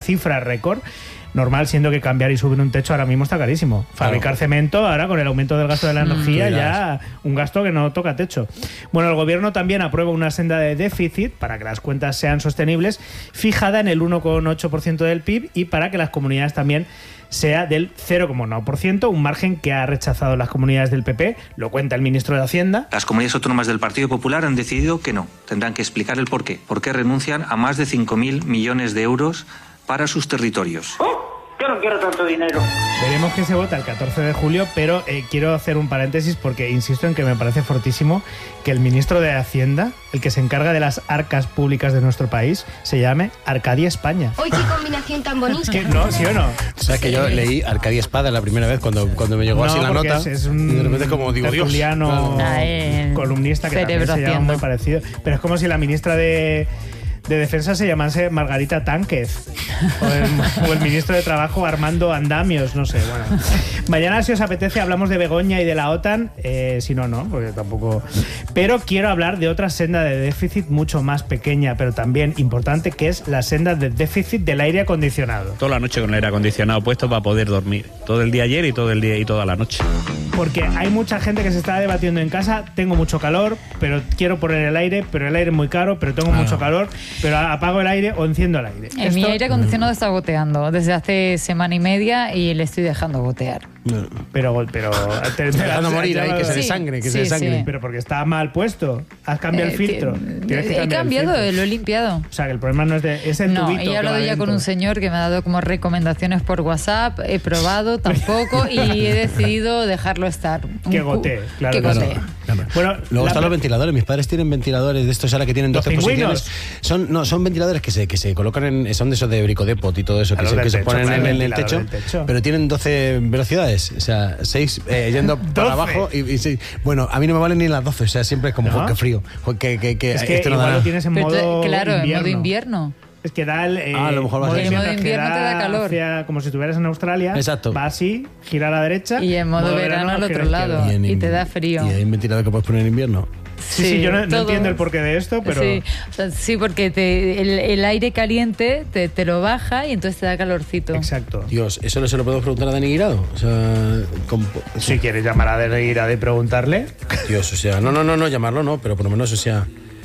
cifra récord. Normal, siendo que cambiar y subir un techo ahora mismo está carísimo. Fabricar cemento, ahora con el aumento del gasto de la energía, ya un gasto que no toca techo. Bueno, el gobierno también aprueba una senda de déficit para que las cuentas sean sostenibles, fijada en el 1,8% del PIB, y para que las comunidades también sea del 0,1%, un margen que ha rechazado las comunidades del PP, lo cuenta el ministro de Hacienda. Las comunidades autónomas del Partido Popular han decidido que no. Tendrán que explicar el porqué. ¿Por qué renuncian a más de 5.000 millones de euros para sus territorios? Yo no quiero tanto dinero. Veremos que se vota el 14 de julio, pero quiero hacer un paréntesis porque insisto en que me parece fortísimo que el ministro de Hacienda, el que se encarga de las arcas públicas de nuestro país, se llame Arcadia España. ¡Uy, qué combinación tan bonita! Es que no, ¿sí o no? O sea, que yo leí Arcadia Espada la primera vez cuando me llegó así la nota. Es un y de repente como digo, Dios, columnista que también se llama muy parecido. Pero es como si la ministra de Defensa se llamase Margarita Tánquez o el ministro de Trabajo Armando Andamios, no sé. Bueno, mañana, si os apetece, hablamos de Begoña y de la OTAN, si no, porque tampoco. Pero quiero hablar de otra senda de déficit mucho más pequeña, pero también importante, que es la senda de déficit del aire acondicionado. Toda la noche con el aire acondicionado puesto para poder dormir. Todo el día ayer y todo el día y toda la noche. Porque hay mucha gente que se está debatiendo en casa, tengo mucho calor, pero quiero poner el aire, pero el aire es muy caro, pero tengo mucho calor, pero apago el aire o enciendo el aire. Mi aire acondicionado está goteando desde hace semana y media y le estoy dejando gotear. Pero te dejando morir ahí, que se desangre, se desangre. Pero porque está mal puesto. ¿Has cambiado el filtro? He cambiado, lo he limpiado. O sea, que el problema no es el tubito. No, he hablado ya con un señor que me ha dado como recomendaciones por WhatsApp, he probado tampoco y he decidido dejarlo estar. Que gotee, claro. Que gotee. Bueno, luego están los ventiladores. Mis padres tienen ventiladores de estos ahora que tienen 12 posiciones. Son ventiladores que se colocan son de esos de Bricodepot y todo eso, que se ponen en el techo, pero tienen 12 velocidades. O sea, 6 yendo para abajo y 6. Bueno, a mí no me valen ni las 12, o sea, siempre es como que frío. Es que igual lo tienes en modo claro, invierno. en modo invierno. Es que da el a lo mejor en modo invierno te da calor. Como si estuvieras en Australia. Exacto. Va así, gira a la derecha. Y en modo verano al otro lado. Y te da frío. ¿Y hay un ventilador que puedes poner en invierno? Sí, yo no entiendo el porqué de esto, pero... Sí, porque el aire caliente te lo baja y entonces te da calorcito. Exacto. Dios, ¿eso no se lo podemos preguntar a Dani Guirado? O sea, si quieres llamar a Dani Guirado y preguntarle... Dios, o sea, no, llamarlo no, pero por lo menos, o sea...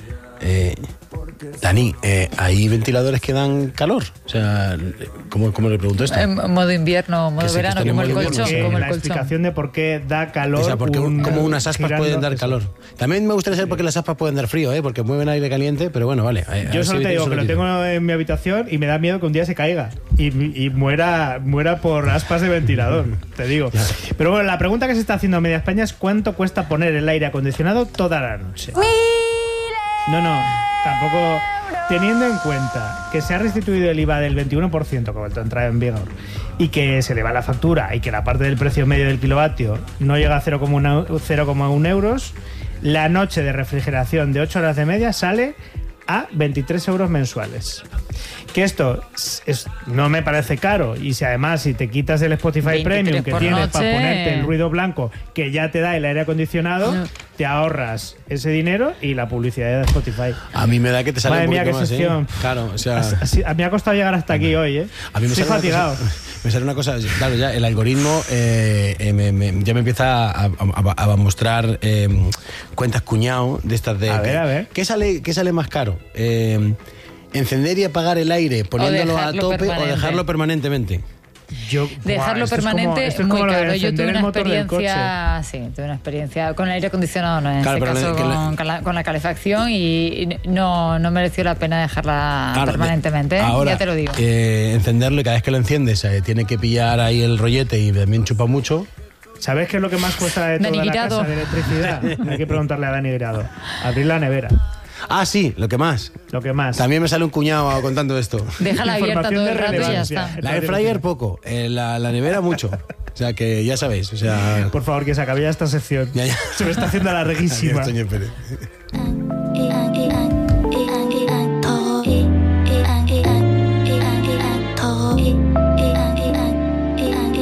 Dani, ¿hay ventiladores que dan calor? O sea, ¿cómo le pregunto esto? En modo invierno, modo verano, como el colchón. La explicación de por qué da calor. O sea, porque como unas aspas pueden dar calor. También me gustaría saber por qué las aspas pueden dar frío, porque mueven aire caliente, pero bueno, vale. Yo solo te digo que lo tengo en mi habitación y me da miedo que un día se caiga y muera por aspas de ventilador, te digo. Pero bueno, la pregunta que se está haciendo a media España es ¿cuánto cuesta poner el aire acondicionado toda la noche? No, tampoco. Teniendo en cuenta que se ha restituido el IVA del 21% que ha vuelto a entrar en vigor y que se le va la factura y que la parte del precio medio del kilovatio no llega a 0,1 euros, la noche de refrigeración de 8 horas de media sale a 23 euros mensuales. Que esto no me parece caro, y si además si te quitas el Spotify Premium que tienes para ponerte el ruido blanco que ya te da el aire acondicionado, te ahorras ese dinero y la publicidad de Spotify. A mí me da que te sale un poquito más, sección. Claro, o sea... A mí me ha costado llegar hasta aquí hoy, A mí me estoy fatigado. Me sale una cosa, claro, ya el algoritmo ya me empieza a mostrar cuentas cuñado de estas de... A ver. ¿Qué sale más caro? ¿Encender y apagar el aire poniéndolo a tope o dejarlo permanentemente? Dejarlo permanente es muy caro. Yo tuve una experiencia, tuve una experiencia con el aire acondicionado, no en este caso con la calefacción, y no mereció la pena dejarla permanentemente. Ahora, ya te lo digo. Encenderlo, y cada vez que lo enciendes tiene que pillar ahí el rollete y también chupa mucho. ¿Sabes qué es lo que más cuesta de toda la casa de electricidad? Hay que preguntarle a Dani Guirado. Abrir la nevera. Ah, sí, lo que más. También me sale un cuñado contando esto. Déjala abierta todo el rato y ya está. La air fryer poco, la nevera mucho. O sea, que ya sabéis, o sea... Por favor, que se acabe ya esta sección. Ya. Se me está haciendo larguísima. Adiós, Toño Pérez.